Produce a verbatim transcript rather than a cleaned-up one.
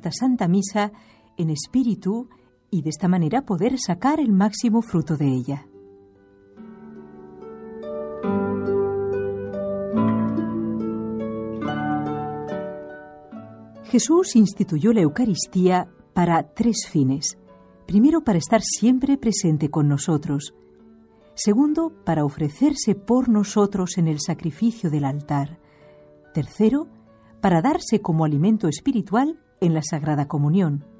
esta Santa Misa en espíritu y de esta manera poder sacar el máximo fruto de ella. Jesús instituyó la Eucaristía para tres fines. Primero, para estar siempre presente con nosotros. Segundo, para ofrecerse por nosotros en el sacrificio del altar. Tercero, para darse como alimento espiritual en la Sagrada Comunión.